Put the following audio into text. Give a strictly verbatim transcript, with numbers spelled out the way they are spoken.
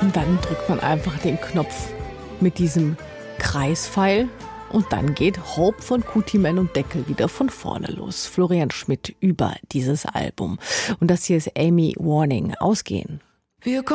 Und dann drückt man einfach den Knopf mit diesem Kreispfeil und dann geht Hope von Kutiman und Deckel wieder von vorne los. Florian Schmidt über dieses Album. Und das hier ist Amy Warning. Ausgehen. Wir